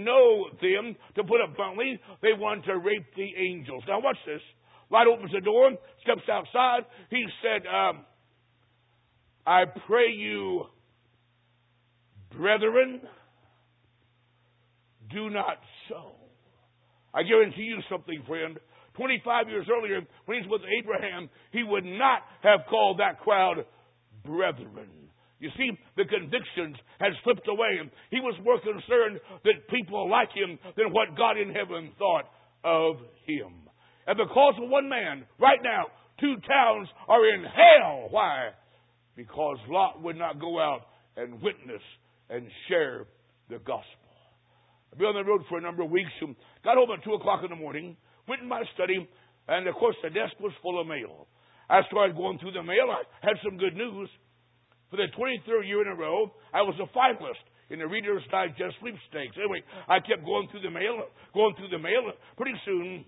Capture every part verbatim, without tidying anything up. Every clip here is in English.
know them, to put it bluntly, they want to rape the angels. Now watch this. Light opens the door, steps outside. He said, um, I pray you, brethren, do not so. I guarantee you something, friend. twenty-five years earlier, when he's with Abraham, he would not have called that crowd brethren. You see, the convictions had slipped away. He was more concerned that people like him than what God in heaven thought of him. And because of one man, right now, two towns are in hell. Why? Because Lot would not go out and witness and share the gospel. I've been on the road for a number of weeks. And got home at two o'clock in the morning, went in my study, and of course the desk was full of mail. I started going through the mail. I had some good news. For the twenty-third year in a row, I was a finalist in the Reader's Digest sweepstakes. Anyway, I kept going through the mail, going through the mail. Pretty soon,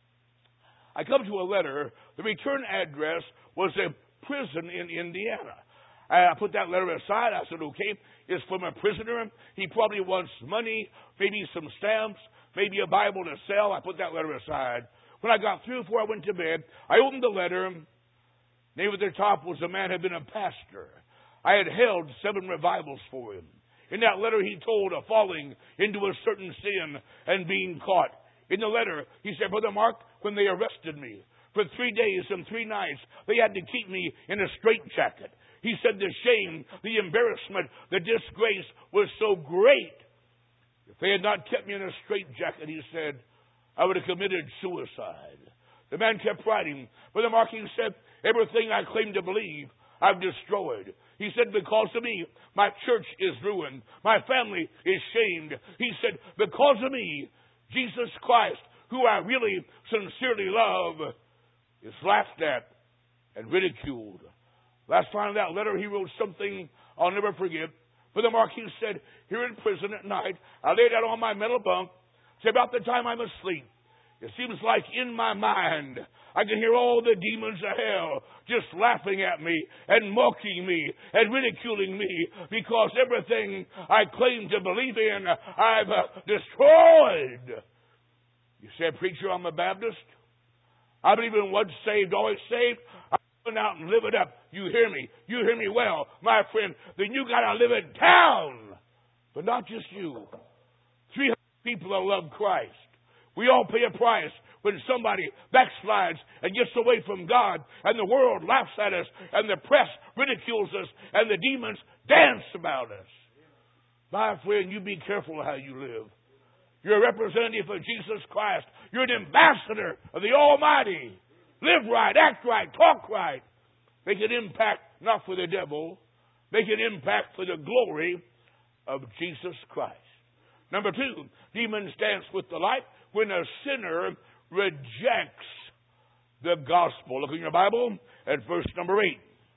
I come to a letter. The return address was a prison in Indiana. I put that letter aside. I said, okay, it's from a prisoner. He probably wants money, maybe some stamps, maybe a Bible to sell. I put that letter aside. When I got through before I went to bed, I opened the letter. Name at the top was a man who had been a pastor. I had held seven revivals for him. In that letter, he told of falling into a certain sin and being caught. In the letter, he said, Brother Mark, when they arrested me for three days and three nights, they had to keep me in a straitjacket. He said the shame, the embarrassment, the disgrace was so great. If they had not kept me in a straitjacket, he said, I would have committed suicide. The man kept writing. Brother Mark, he said, everything I claim to believe, I've destroyed. He said, because of me, my church is ruined. My family is shamed. He said, because of me, Jesus Christ, who I really sincerely love, is laughed at and ridiculed. Last line of that letter, he wrote something I'll never forget. Brother Mark, he said, here in prison at night, I lay down on my metal bunk. It's about the time I'm asleep. It seems like in my mind, I can hear all the demons of hell just laughing at me and mocking me and ridiculing me because everything I claim to believe in, I've uh, destroyed. You said, preacher, I'm a Baptist. I believe in once saved, always saved. I'm going out and live it up. You hear me. You hear me well, my friend. Then you got to live it down. But not just you. three hundred people that love Christ. We all pay a price when somebody backslides and gets away from God and the world laughs at us and the press ridicules us and the demons dance about us. My friend, you be careful how you live. You're a representative of Jesus Christ. You're an ambassador of the Almighty. Live right, act right, talk right. Make an impact not for the devil. Make an impact for the glory of Jesus Christ. Number two, demons dance with the light when a sinner rejects the gospel. Look in your Bible at verse number eight.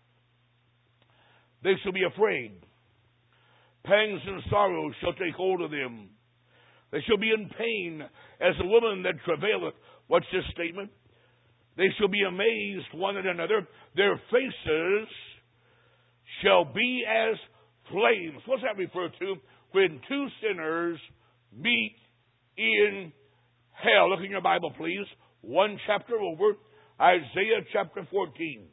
They shall be afraid. Pangs and sorrows shall take hold of them. They shall be in pain as a woman that travaileth. What's this statement? They shall be amazed one at another. Their faces shall be as flames. What's that refer to? When two sinners meet in hell. Look in your Bible, please. One chapter over. Isaiah chapter fourteen.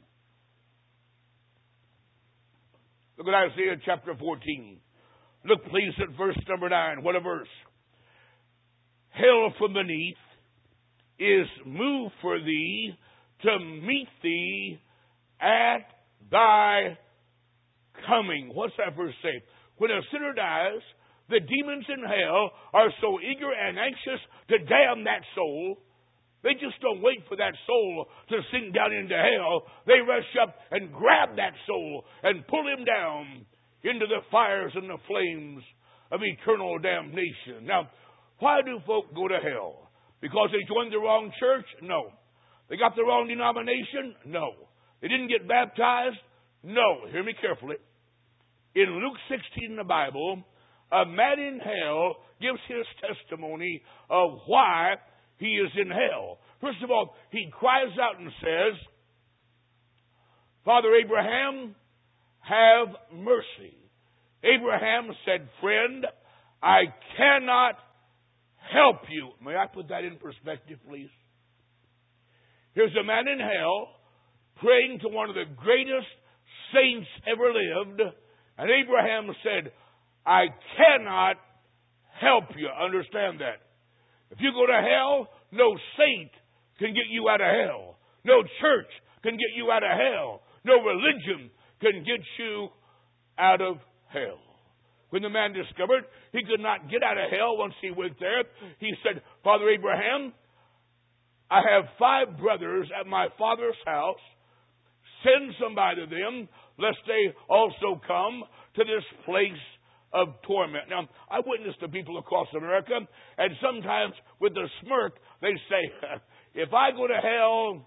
Look at Isaiah chapter fourteen. Look, please, at verse number nine. What a verse. Hell from beneath is moved for thee to meet thee at thy coming. What's that verse say? When a sinner dies, the demons in hell are so eager and anxious to damn that soul. They just don't wait for that soul to sink down into hell. They rush up and grab that soul and pull him down into the fires and the flames of eternal damnation. Now, why do folk go to hell? Because they joined the wrong church? No. They got the wrong denomination? No. They didn't get baptized? No. Hear me carefully. In Luke sixteen in the Bible, a man in hell gives his testimony of why he is in hell. First of all, he cries out and says, Father Abraham, have mercy. Abraham said, friend, I cannot help you. May I put that in perspective, please? Here's a man in hell praying to one of the greatest saints ever lived. And Abraham said, I cannot help you. Understand that. If you go to hell, no saint can get you out of hell. No church can get you out of hell. No religion can get you out of hell. When the man discovered he could not get out of hell once he went there, he said, Father Abraham, I have five brothers at my father's house. Send somebody to them, lest they also come to this place of torment. Now, I witness to people across America, and sometimes with a smirk, they say, if I go to hell,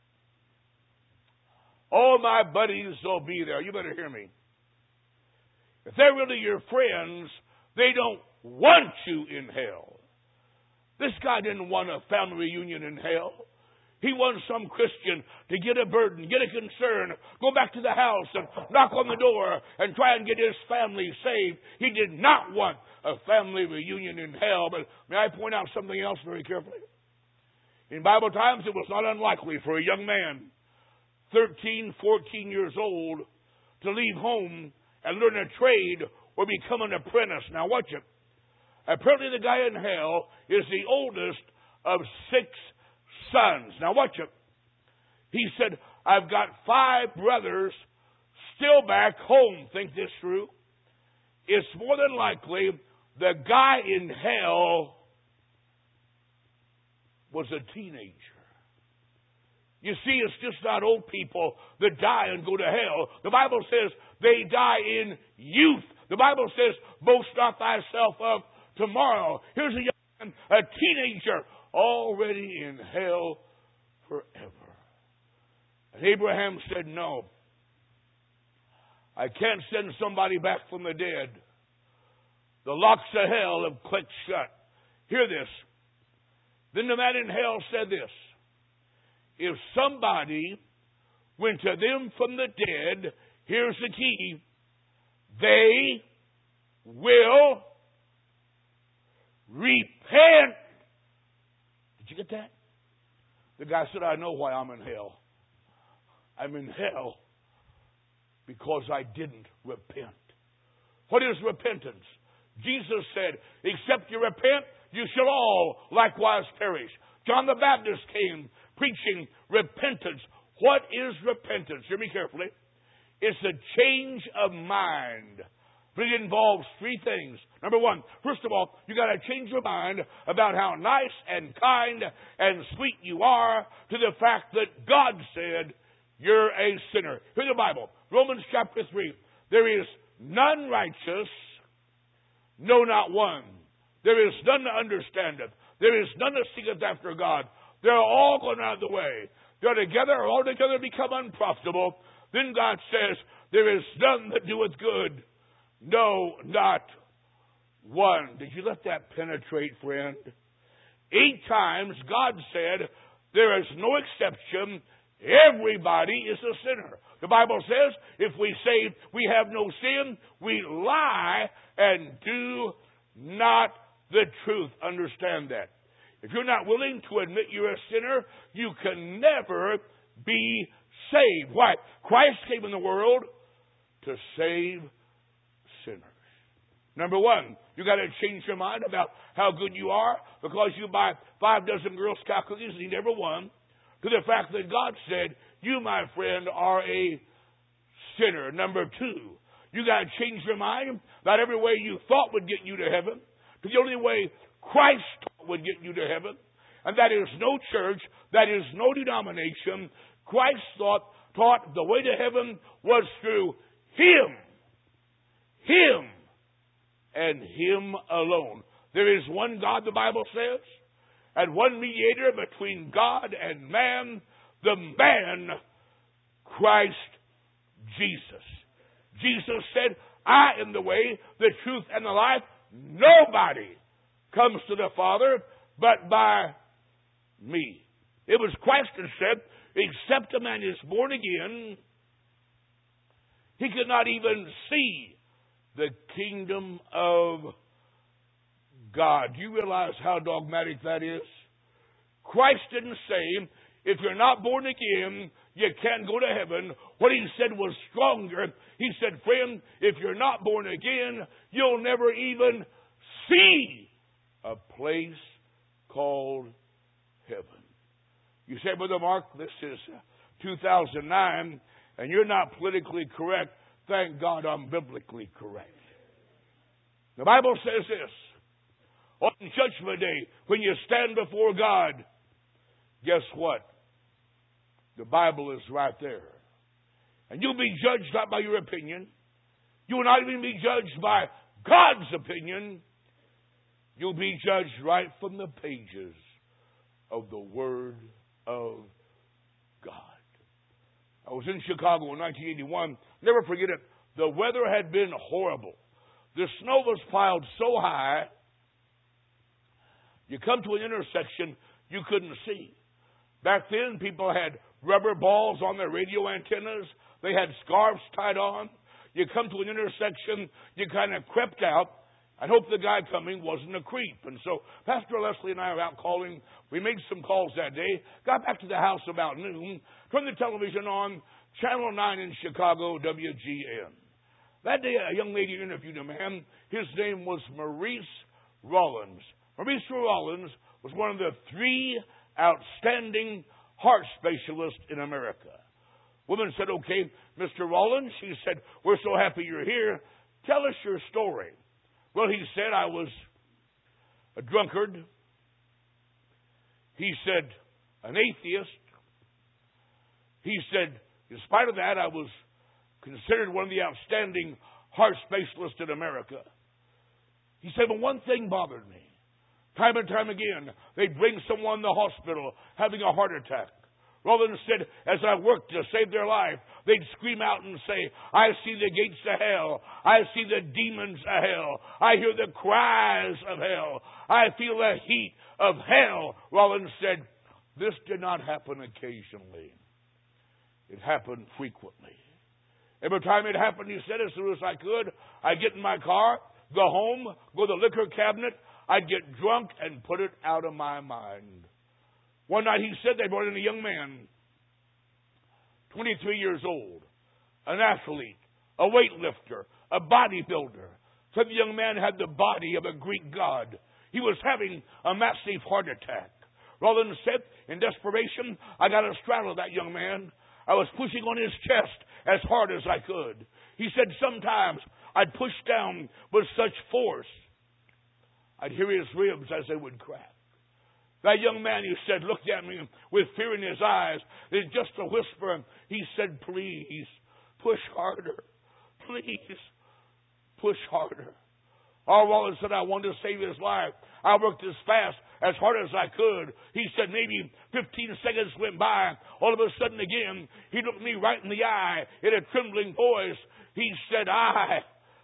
all my buddies will be there. You better hear me. If they're really your friends, they don't want you in hell. This guy didn't want a family reunion in hell. He wants some Christian to get a burden, get a concern, go back to the house and knock on the door and try and get his family saved. He did not want a family reunion in hell. But may I point out something else very carefully? In Bible times, it was not unlikely for a young man, thirteen, fourteen years old, to leave home and learn a trade or become an apprentice. Now watch it. Apparently the guy in hell is the oldest of six sons. Now watch it. He said, I've got five brothers still back home. Think this through. It's more than likely the guy in hell was a teenager. You see, it's just not old people that die and go to hell. The Bible says they die in youth. The Bible says, boast not thyself of tomorrow. Here's a young man, a teenager, already in hell forever. And Abraham said, no, I can't send somebody back from the dead. The locks of hell have clicked shut. Hear this. Then the man in hell said this. If somebody went to them from the dead, here's the key, they will repent. Did you get that? The guy said, I know why I'm in hell. I'm in hell because I didn't repent. What is repentance? Jesus said, except you repent, you shall all likewise perish. John the Baptist came preaching repentance. What is repentance? Hear me carefully. It's a change of mind. But it involves three things. Number one, first of all, you got to change your mind about how nice and kind and sweet you are to the fact that God said you're a sinner. Here's the Bible. Romans chapter three. There is none righteous, no, not one. There is none that understandeth. There is none that seeketh after God. They're all gone out of the way. They're together, all together become unprofitable. Then God says, there is none that doeth good. No, not one. Did you let that penetrate, friend? Eight times God said, there is no exception. Everybody is a sinner. The Bible says, if we say we have no sin, we lie and do not the truth. Understand that. If you're not willing to admit you're a sinner, you can never be saved. Why? Christ came in the world to save sinners. Number one, you got to change your mind about how good you are because you buy five dozen Girl Scout cookies and you never won, to the fact that God said, you, my friend, are a sinner. Number two, you got to change your mind about every way you thought would get you to heaven to the only way Christ would get you to heaven. And that is no church, that is no denomination. Christ thought, taught the way to heaven was through Him. Him and Him alone. There is one God, the Bible says, and one mediator between God and man, the man, Christ Jesus. Jesus said, I am the way, the truth, and the life. Nobody comes to the Father but by me. It was Christ that said, except a man is born again, he could not even see the kingdom of God. Do you realize how dogmatic that is? Christ didn't say, if you're not born again, you can't go to heaven. What he said was stronger. He said, friend, if you're not born again, you'll never even see a place called heaven. You say, Brother Mark, this is two thousand nine, and you're not politically correct. Thank God I'm biblically correct. The Bible says this. On Judgment Day, when you stand before God, guess what? The Bible is right there. And you'll be judged not by your opinion. You will not even be judged by God's opinion. You'll be judged right from the pages of the Word of God. I was in Chicago in nineteen eighty-one. Never forget it. The weather had been horrible. The snow was piled so high, you come to an intersection you couldn't see. Back then, people had rubber balls on their radio antennas. They had scarves tied on. You come to an intersection, you kind of crept out. I hope the guy coming wasn't a creep. And so Pastor Leslie and I are out calling. We made some calls that day. Got back to the house about noon. Turned the television on. Channel nine in Chicago, W G N. That day, a young lady interviewed a man. His name was Maurice Rollins. Maurice Rollins was one of the three outstanding heart specialists in America. Woman said, okay, Mister Rollins. She said, we're so happy you're here. Tell us your story. Well, he said, I was a drunkard. He said, an atheist. He said, in spite of that, I was considered one of the outstanding heart specialists in America. He said, but one thing bothered me. Time and time again, they'd bring someone to the hospital having a heart attack. Rollins said, as I worked to save their life, they'd scream out and say, I see the gates of hell. I see the demons of hell. I hear the cries of hell. I feel the heat of hell. Rollins said, this did not happen occasionally. It happened frequently. Every time it happened, he said, as soon as I could, I'd get in my car, go home, go to the liquor cabinet, I'd get drunk and put it out of my mind. One night he said they brought in a young man, twenty-three years old, an athlete, a weightlifter, a bodybuilder. Said the young man had the body of a Greek god. He was having a massive heart attack. Rollins said, in desperation, I got to straddle that young man. I was pushing on his chest as hard as I could. He said sometimes I'd push down with such force, I'd hear his ribs as they would crack. That young man, he said, looked at me with fear in his eyes. Then just a whisper, he said, please, push harder. Please, push harder. Oh, Rollins said, I wanted to save his life. I worked as fast, as hard as I could. He said maybe fifteen seconds went by. All of a sudden again, he looked me right in the eye in a trembling voice. He said, I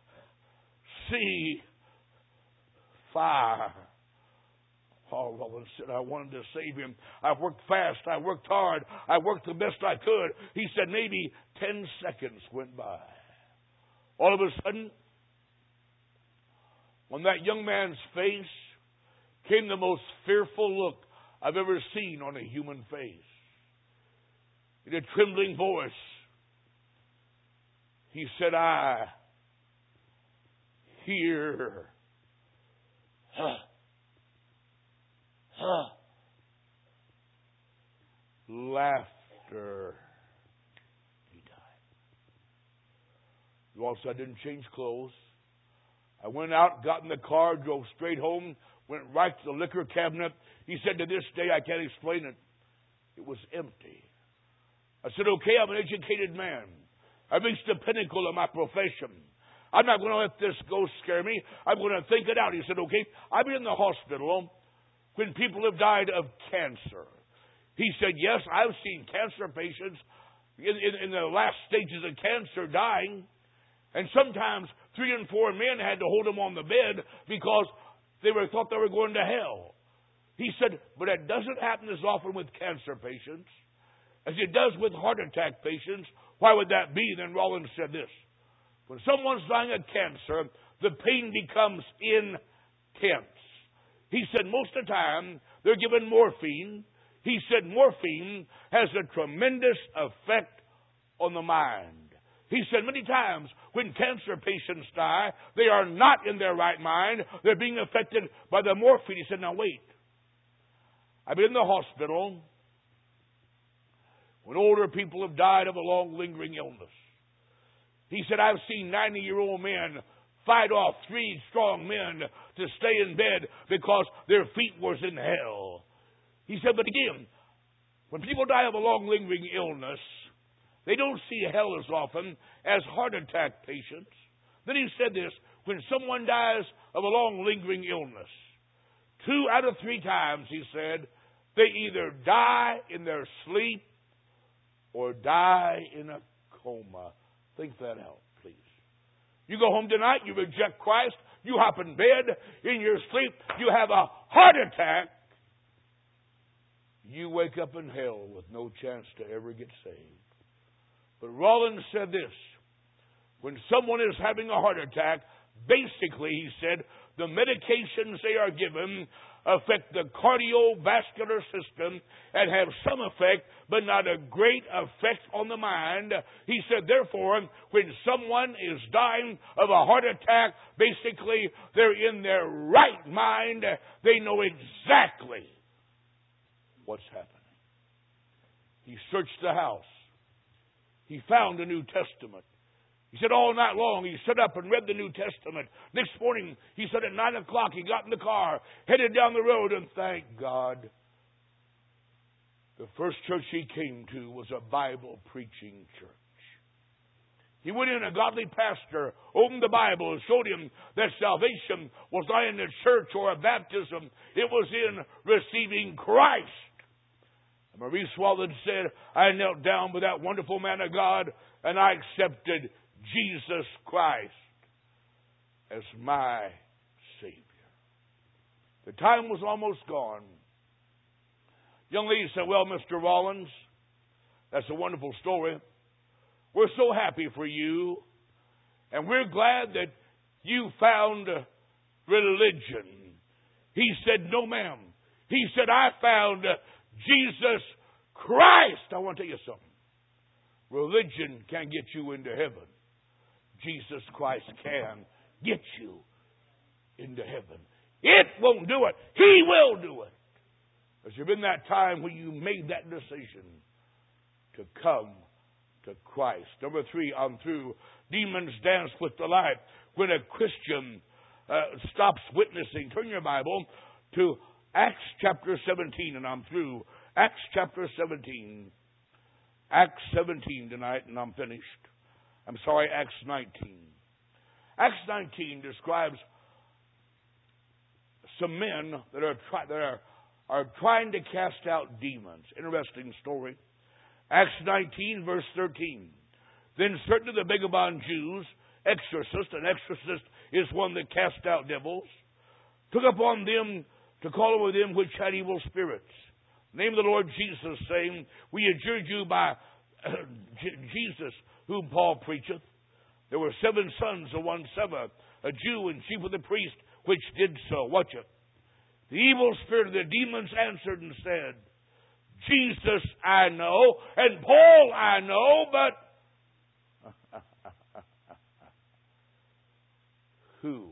see fire. Oh, Rollins said, I wanted to save him. I worked fast. I worked hard. I worked the best I could. He said maybe ten seconds went by. All of a sudden, on that young man's face came the most fearful look I've ever seen on a human face. In a trembling voice, he said, I hear huh, huh, laughter. He died. You also, I didn't change clothes. I went out, got in the car, drove straight home, went right to the liquor cabinet. He said, to this day, I can't explain it. It was empty. I said, okay, I'm an educated man. I've reached the pinnacle of my profession. I'm not going to let this ghost scare me. I'm going to think it out. He said, okay, I've been in the hospital when people have died of cancer. He said, yes, I've seen cancer patients in, in, in the last stages of cancer dying. And sometimes three and four men had to hold them on the bed because they were thought they were going to hell. He said, but it doesn't happen as often with cancer patients as it does with heart attack patients. Why would that be? Then Rollins said this. When someone's dying of cancer, the pain becomes intense. He said most of the time they're given morphine. He said morphine has a tremendous effect on the mind. He said many times when cancer patients die, they are not in their right mind. They're being affected by the morphine. He said, now wait. I've been in the hospital when older people have died of a long lingering illness. He said, I've seen ninety-year-old men fight off three strong men to stay in bed because their feet was in hell. He said, but again, when people die of a long lingering illness, they don't see hell as often as heart attack patients. Then he said this, when someone dies of a long lingering illness, two out of three times, he said, they either die in their sleep or die in a coma. Think that out, please. You go home tonight, you reject Christ, you hop in bed, in your sleep, you have a heart attack. You wake up in hell with no chance to ever get saved. But Rollins said this, when someone is having a heart attack, basically, he said, the medications they are given affect the cardiovascular system and have some effect, but not a great effect on the mind. He said, therefore, when someone is dying of a heart attack, basically, they're in their right mind. They know exactly what's happening. He searched the house. He found a New Testament. He said all night long he stood up and read the New Testament. Next morning, he said at nine o'clock he got in the car, headed down the road, and thank God, the first church he came to was a Bible-preaching church. He went in, a godly pastor opened the Bible and showed him that salvation was not in a church or a baptism. It was in receiving Christ. And Maurice Wallen said, I knelt down with that wonderful man of God and I accepted Jesus Christ as my Savior. The time was almost gone. Young lady said, well, Mister Rollins, that's a wonderful story. We're so happy for you. And we're glad that you found religion. He said, no, ma'am. He said, I found Jesus Christ. I want to tell you something. Religion can't get you into heaven. Jesus Christ can get you into heaven. It won't do it. He will do it. Has there been that time when you made that decision to come to Christ? Number three, I'm through. Demons dance with delight. When a Christian uh, stops witnessing, turn your Bible to Acts chapter seventeen, and I'm through. Acts chapter seventeen. Acts seventeen tonight, and I'm finished. I'm sorry, Acts nineteen. Acts nineteen describes some men that are try, that are, are trying to cast out demons. Interesting story. Acts nineteen, verse thirteen. Then certain of the Begabon Jews, exorcists, an exorcist is one that casts out devils, took upon them to call over them which had evil spirits. Name of the Lord Jesus, saying, we adjure you by uh, J- Jesus, whom Paul preacheth. There were seven sons of one Seba, a Jew and chief of the priest, which did so. Watch it. The evil spirit of the demons answered and said, Jesus I know, and Paul I know, but who?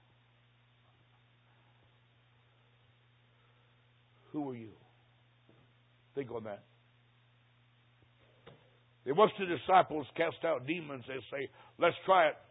Who are you? Think on that. They watch the disciples cast out demons. They say, let's try it.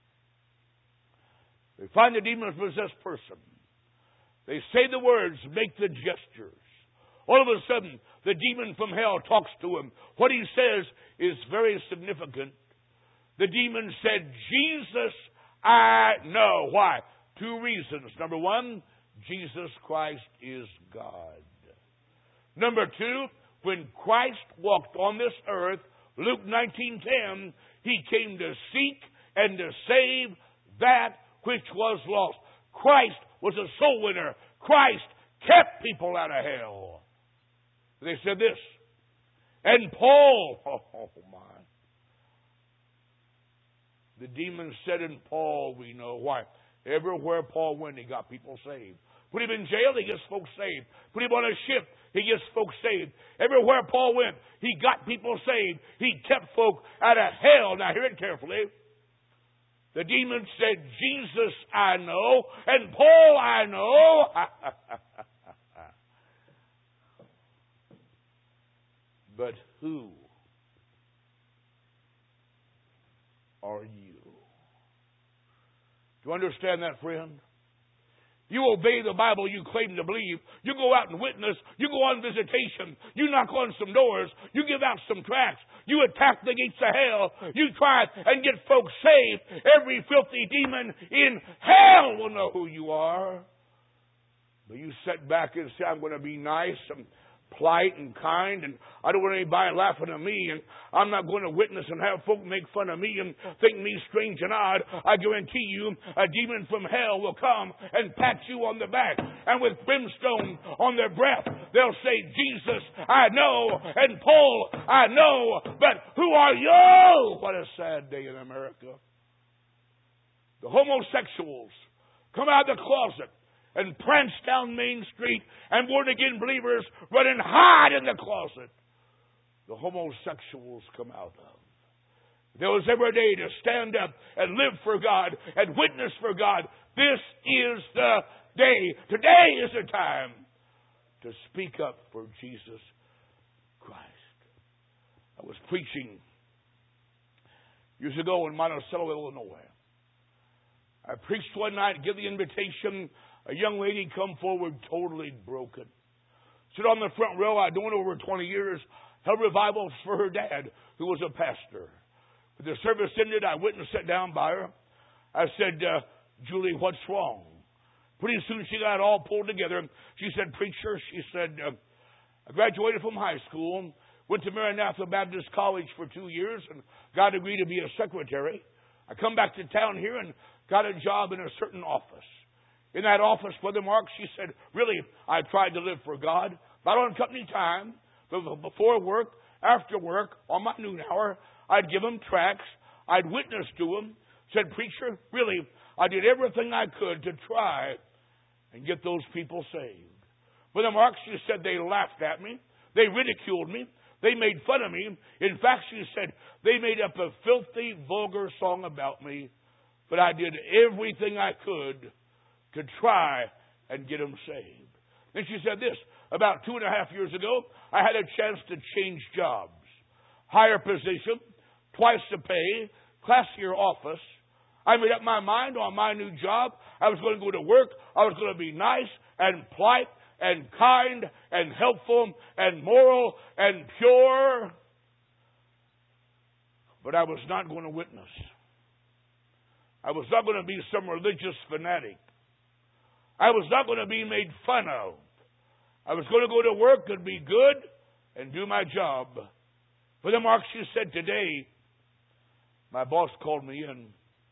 They find the demon-possessed person. They say the words, make the gestures. All of a sudden, the demon from hell talks to him. What he says is very significant. The demon said, Jesus, I know. Why? Two reasons. Number one, Jesus Christ is God. Number two, when Christ walked on this earth, Luke nineteen ten, he came to seek and to save that which was lost. Christ was a soul winner. Christ kept people out of hell. They said this. And Paul, oh my. The demons said in Paul, we know why. Everywhere Paul went, he got people saved. Put him in jail, he gets folks saved. Put him on a ship, he gets folks saved. Everywhere Paul went, he got people saved. He kept folk out of hell. Now hear it carefully. The demon said, Jesus I know, and Paul I know. But who are you? Do you understand that, friend? You obey the Bible you claim to believe. You go out and witness. You go on visitation. You knock on some doors. You give out some tracts. You attack the gates of hell. You try and get folks saved. Every filthy demon in hell will know who you are. But you sit back and say, I'm going to be nice and polite and kind, and I don't want anybody laughing at me, and I'm not going to witness and have folk make fun of me and think me strange and odd. I guarantee you, a demon from hell will come and pat you on the back, and with brimstone on their breath, they'll say, Jesus, I know, and Paul, I know, but who are you? What a sad day in America. The homosexuals come out of the closet and prance down Main Street, and born-again believers run and hide in the closet. The homosexuals come out of. There was every day to stand up and live for God and witness for God. This is the day. Today is the time to speak up for Jesus Christ. I was preaching years ago in Monticello, Illinois. I preached one night, give the invitation. A young lady come forward totally broken. Stood on the front row. I'd known her over twenty years. Held revivals for her dad, who was a pastor. When the service ended, I went and sat down by her. I said, uh, Julie, what's wrong? Pretty soon she got it all pulled together. She said, preacher, she said, uh, I graduated from high school, went to Maranatha Baptist College for two years, and got a degree to be a secretary. I come back to town here and got a job in a certain office. In that office, Brother Mark, she said, really, I tried to live for God, not on company time, but before work, after work, on my noon hour, I'd give them tracts, I'd witness to them. Said, preacher, really, I did everything I could to try and get those people saved. Brother Mark, she said, they laughed at me, they ridiculed me, they made fun of me. In fact, she said, they made up a filthy, vulgar song about me, but I did everything I could to try and get them saved. Then she said this, about two and a half years ago, I had a chance to change jobs. Higher position, twice the pay, classier office. I made up my mind on my new job. I was going to go to work. I was going to be nice and polite and kind and helpful and moral and pure. But I was not going to witness. I was not going to be some religious fanatic. I was not going to be made fun of. I was going to go to work and be good and do my job. But then Mark, she said, today, my boss called me in.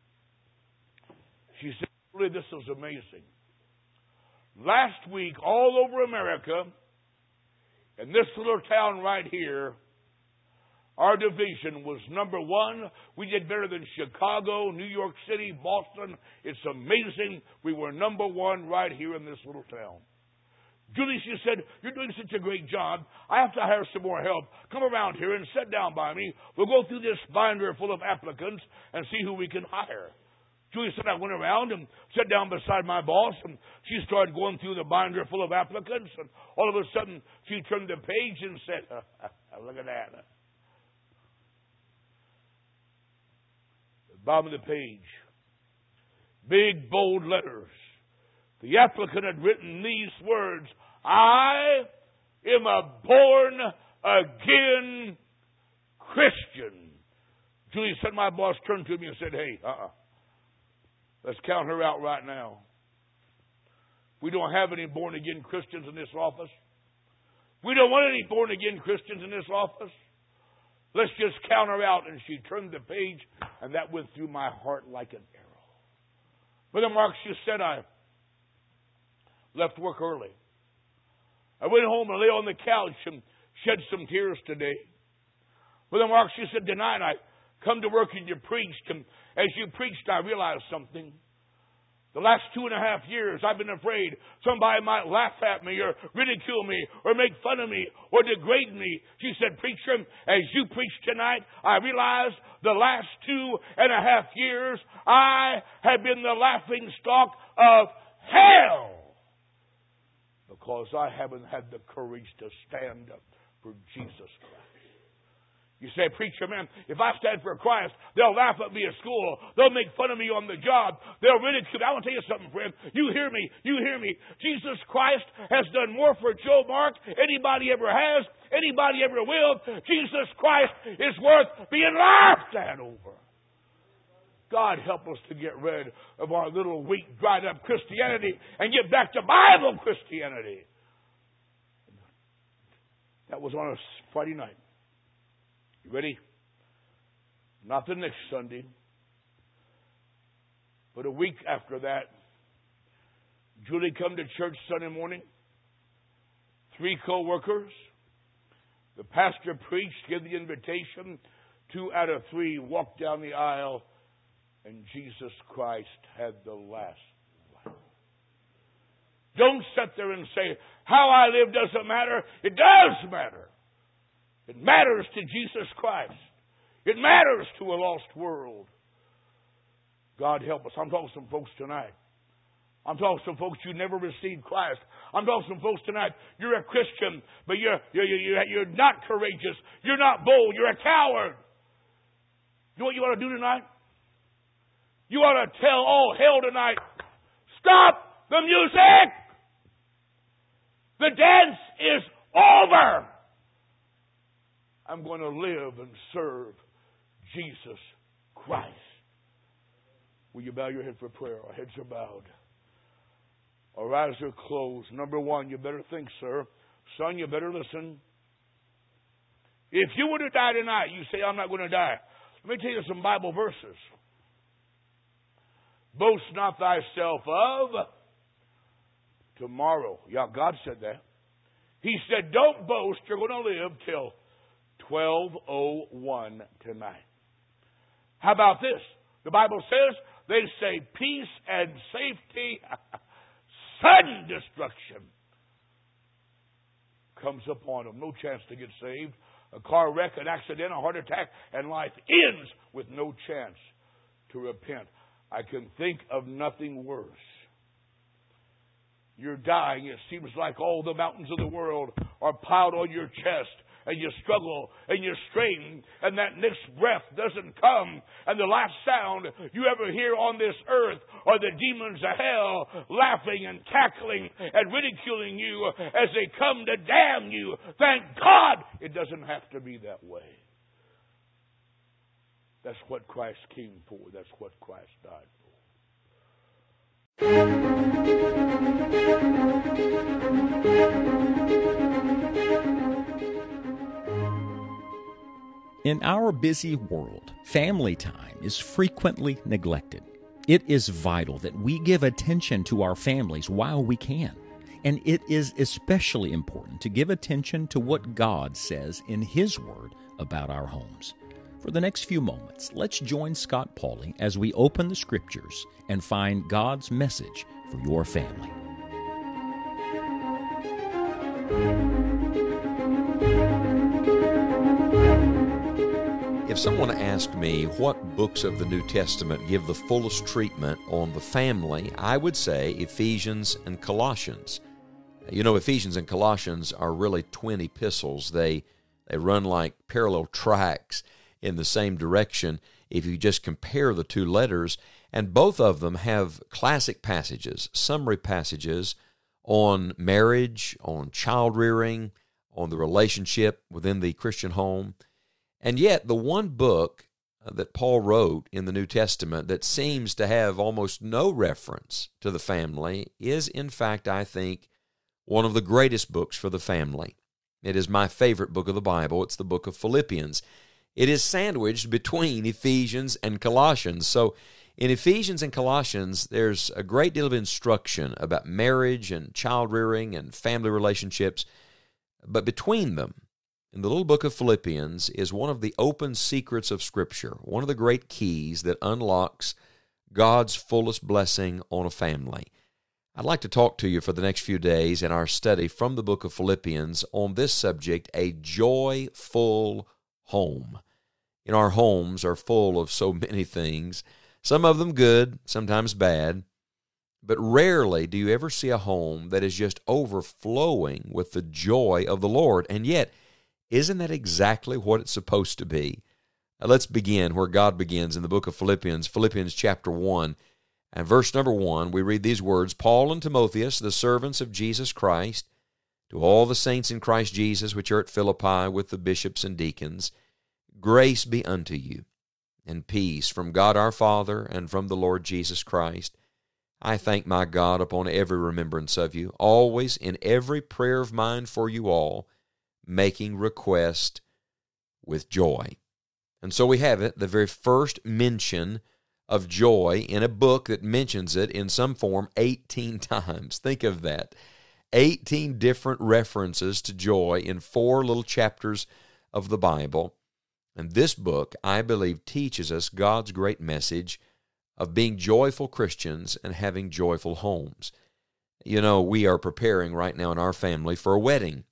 She said, really, this is amazing. Last week, all over America, in this little town right here, our division was number one. We did better than Chicago, New York City, Boston. It's amazing. We were number one right here in this little town. Julie, she said, you're doing such a great job. I have to hire some more help. Come around here and sit down by me. We'll go through this binder full of applicants and see who we can hire. Julie said, I went around and sat down beside my boss, and she started going through the binder full of applicants, and all of a sudden she turned the page and said, look at that. Bottom of the page, big bold letters. The applicant had written these words, I am a born again Christian. Julie said, my boss turned to me and said, hey, uh-uh. Let's count her out right now. We don't have any born again Christians in this office. We don't want any born again Christians in this office. Let's just count her out. And she turned the page, and that went through my heart like an arrow. Brother Mark, she said, I left work early. I went home and lay on the couch and shed some tears today. Brother Mark, she said, tonight I come to work and you preached. And as you preached, I realized something. The last two and a half years, I've been afraid somebody might laugh at me or ridicule me or make fun of me or degrade me. She said, preacher, as you preach tonight, I realized the last two and a half years, I have been the laughing stock of hell because I haven't had the courage to stand up for Jesus Christ. You say, preacher, man, if I stand for Christ, they'll laugh at me at school. They'll make fun of me on the job. They'll ridicule me. I want to tell you something, friend. You hear me. You hear me. Jesus Christ has done more for Joe Mark anybody ever has, anybody ever will. Jesus Christ is worth being laughed at over. God help us to get rid of our little weak, dried up Christianity and get back to Bible Christianity. That was on a Friday night. You ready? Not the next Sunday, but a week after that, Julie come to church Sunday morning. Three co-workers. The pastor preached, gave the invitation. Two out of three walked down the aisle, and Jesus Christ had the last laugh. Don't sit there and say, how I live doesn't matter. It does matter. It matters to Jesus Christ. It matters to a lost world. God help us. I'm talking to some folks tonight. I'm talking to some folks you never received Christ. I'm talking to some folks tonight. You're a Christian, but you're, you're, you're, you're not courageous. You're not bold. You're a coward. You know what you ought to do tonight? You ought to tell all hell tonight, stop the music. The dance is over. I'm going to live and serve Jesus Christ. Will you bow your head for prayer? Our heads are bowed. Our eyes are closed. Number one, you better think, sir. Son, you better listen. If you were to die tonight, you say, I'm not going to die. Let me tell you some Bible verses. Boast not thyself of tomorrow. Yeah, God said that. He said, don't boast. You're going to live till twelve oh one tonight. How about this? The Bible says they say peace and safety, sudden destruction comes upon them. No chance to get saved. A car wreck, an accident, a heart attack, and life ends with no chance to repent. I can think of nothing worse. You're dying. It seems like all the mountains of the world are piled on your chest. And you struggle and you strain, and that next breath doesn't come. And the last sound you ever hear on this earth are the demons of hell laughing and cackling and ridiculing you as they come to damn you. Thank God it doesn't have to be that way. That's what Christ came for. That's what Christ died for. In our busy world, family time is frequently neglected. It is vital that we give attention to our families while we can. And it is especially important to give attention to what God says in His Word about our homes. For the next few moments, let's join Scott Pauley as we open the Scriptures and find God's message for your family. If someone asked me what books of the New Testament give the fullest treatment on the family, I would say Ephesians and Colossians. You know, Ephesians and Colossians are really twin epistles. They they run like parallel tracks in the same direction if you just compare the two letters, and both of them have classic passages, summary passages on marriage, on child rearing, on the relationship within the Christian home. And yet, the one book that Paul wrote in the New Testament that seems to have almost no reference to the family is, in fact, I think, one of the greatest books for the family. It is my favorite book of the Bible. It's the book of Philippians. It is sandwiched between Ephesians and Colossians. So, in Ephesians and Colossians, there's a great deal of instruction about marriage and child rearing and family relationships. But between them, in the little book of Philippians, is one of the open secrets of Scripture, one of the great keys that unlocks God's fullest blessing on a family. I'd like to talk to you for the next few days in our study from the book of Philippians on this subject, a joyful home. You know, our homes are full of so many things, some of them good, sometimes bad, but rarely do you ever see a home that is just overflowing with the joy of the Lord. And yet, isn't that exactly what it's supposed to be? Now, let's begin where God begins in the book of Philippians, Philippians chapter one. And verse number one, we read these words, Paul and Timotheus, the servants of Jesus Christ, to all the saints in Christ Jesus which are at Philippi with the bishops and deacons, grace be unto you, and peace from God our Father and from the Lord Jesus Christ. I thank my God upon every remembrance of you, always in every prayer of mine for you all, making request with joy. And so we have it, the very first mention of joy in a book that mentions it in some form eighteen times. Think of that. eighteen different references to joy in four little chapters of the Bible. And this book, I believe, teaches us God's great message of being joyful Christians and having joyful homes. You know, we are preparing right now in our family for a wedding.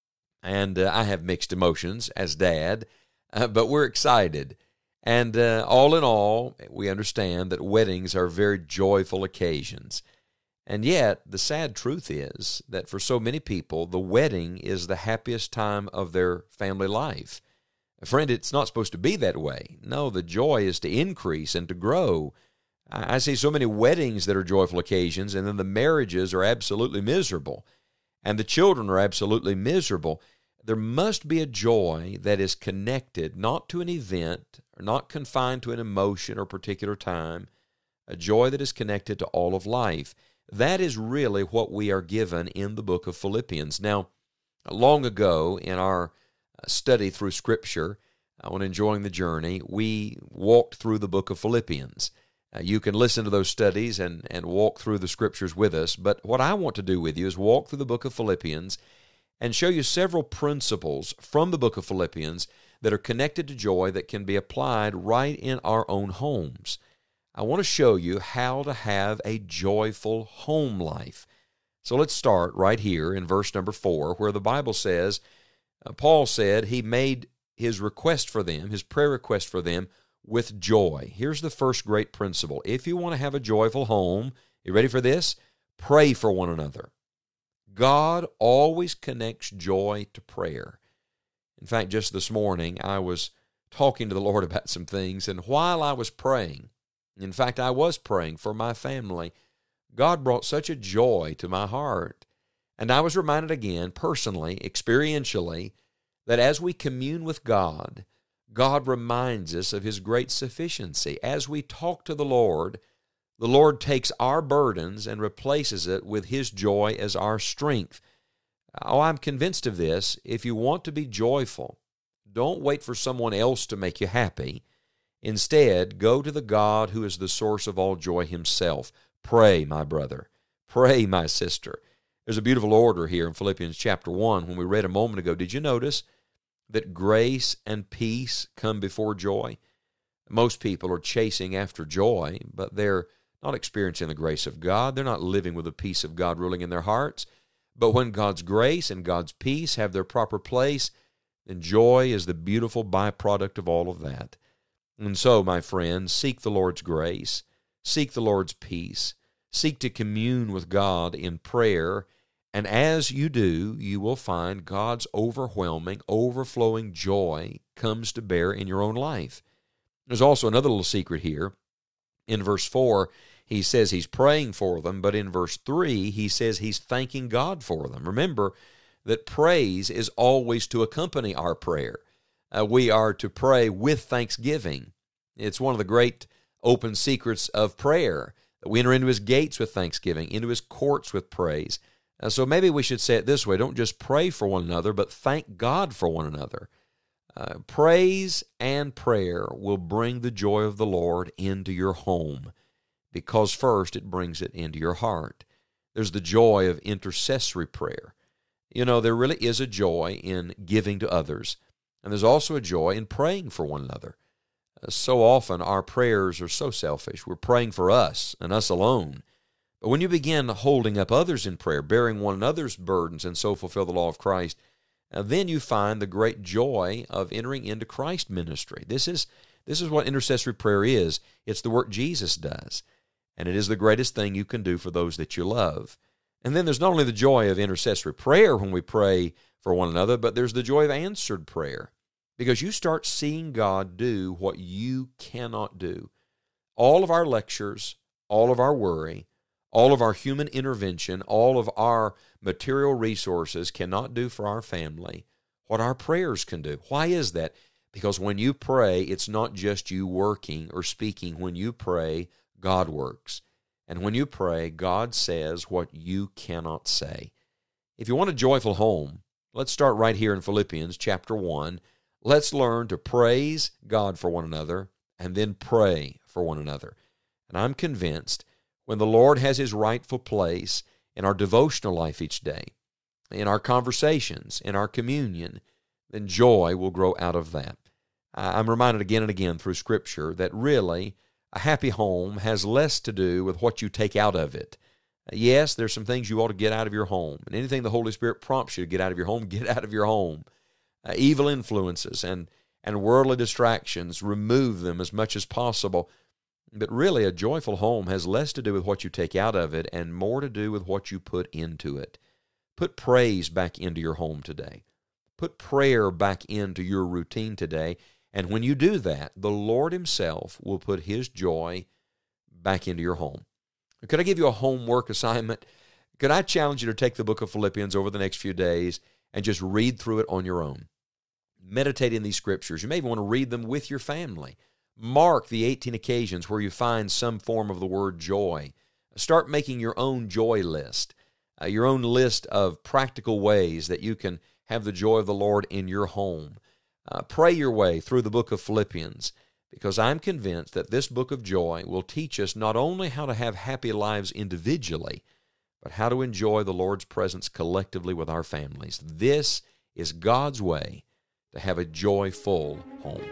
And uh, I have mixed emotions as dad, uh, but we're excited. And uh, all in all, we understand that weddings are very joyful occasions. And yet, the sad truth is that for so many people, the wedding is the happiest time of their family life. Friend, it's not supposed to be that way. No, the joy is to increase and to grow. I see so many weddings that are joyful occasions, and then the marriages are absolutely miserable, and the children are absolutely miserable. There must be a joy that is connected not to an event, or not confined to an emotion or particular time, a joy that is connected to all of life. That is really what we are given in the book of Philippians. Now, long ago in our study through Scripture, when enjoying the journey, we walked through the book of Philippians. Uh, you can listen to those studies and, and walk through the Scriptures with us, but what I want to do with you is walk through the book of Philippians and show you several principles from the book of Philippians that are connected to joy that can be applied right in our own homes. I want to show you how to have a joyful home life. So let's start right here in verse number four, where the Bible says, uh, Paul said he made his request for them, his prayer request for them, with joy. Here's the first great principle. If you want to have a joyful home, you ready for this? Pray for one another. God always connects joy to prayer. In fact, just this morning, I was talking to the Lord about some things, and while I was praying, in fact, I was praying for my family, God brought such a joy to my heart. And I was reminded again, personally, experientially, that as we commune with God, God reminds us of His great sufficiency. As we talk to the Lord, the Lord takes our burdens and replaces it with His joy as our strength. Oh, I'm convinced of this. If you want to be joyful, don't wait for someone else to make you happy. Instead, go to the God who is the source of all joy Himself. Pray, my brother. Pray, my sister. There's a beautiful order here in Philippians chapter one. When we read a moment ago, did you notice that grace and peace come before joy? Most people are chasing after joy, but they're not experiencing the grace of God. They're not living with the peace of God ruling in their hearts. But when God's grace and God's peace have their proper place, then joy is the beautiful byproduct of all of that. And so, my friends, seek the Lord's grace, seek the Lord's peace, seek to commune with God in prayer, and as you do, you will find God's overwhelming, overflowing joy comes to bear in your own life. There's also another little secret here. In verse four, he says he's praying for them, but in verse three, he says he's thanking God for them. Remember that praise is always to accompany our prayer. Uh, we are to pray with thanksgiving. It's one of the great open secrets of prayer. We enter into His gates with thanksgiving, into His courts with praise. Uh, so maybe we should say it this way. Don't just pray for one another, but thank God for one another. Uh, praise and prayer will bring the joy of the Lord into your home, because first it brings it into your heart. There's the joy of intercessory prayer. You know, there really is a joy in giving to others, and there's also a joy in praying for one another. So often our prayers are so selfish. We're praying for us and us alone. But when you begin holding up others in prayer, bearing one another's burdens, and so fulfill the law of Christ, uh, then you find the great joy of entering into Christ ministry. This is, this is what intercessory prayer is. It's the work Jesus does, and it is the greatest thing you can do for those that you love. And then there's not only the joy of intercessory prayer when we pray for one another, but there's the joy of answered prayer, because you start seeing God do what you cannot do. All of our lectures, all of our worry, all of our human intervention, all of our material resources cannot do for our family what our prayers can do. Why is that? Because when you pray, it's not just you working or speaking. When you pray, God works. And when you pray, God says what you cannot say. If you want a joyful home, let's start right here in Philippians chapter one. Let's learn to praise God for one another and then pray for one another. And I'm convinced when the Lord has His rightful place in our devotional life each day, in our conversations, in our communion, then joy will grow out of that. I'm reminded again and again through Scripture that really a happy home has less to do with what you take out of it. Yes, there's some things you ought to get out of your home, and anything the Holy Spirit prompts you to get out of your home, get out of your home. Uh, evil influences and, and worldly distractions, remove them as much as possible. But really, a joyful home has less to do with what you take out of it and more to do with what you put into it. Put praise back into your home today. Put prayer back into your routine today. And when you do that, the Lord Himself will put His joy back into your home. Could I give you a homework assignment? Could I challenge you to take the book of Philippians over the next few days and just read through it on your own? Meditate in these scriptures. You may even want to read them with your family. Mark the eighteen occasions where you find some form of the word joy. Start making your own joy list, uh, your own list of practical ways that you can have the joy of the Lord in your home. Uh, pray your way through the book of Philippians, because I'm convinced that this book of joy will teach us not only how to have happy lives individually, but how to enjoy the Lord's presence collectively with our families. This is God's way to have a joyful home.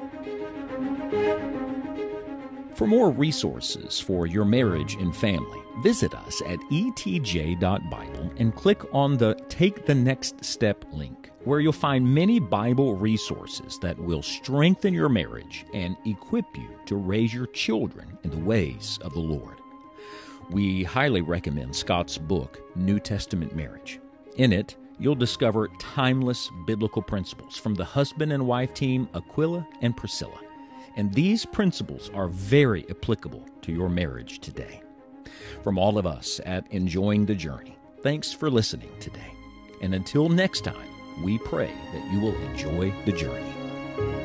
For more resources for your marriage and family, visit us at e t j dot bible and click on the Take the Next Step link, where you'll find many Bible resources that will strengthen your marriage and equip you to raise your children in the ways of the Lord. We highly recommend Scott's book, New Testament Marriage. In it, you'll discover timeless biblical principles from the husband and wife team Aquila and Priscilla. And these principles are very applicable to your marriage today. From all of us at Enjoying the Journey, thanks for listening today. And until next time, we pray that you will enjoy the journey.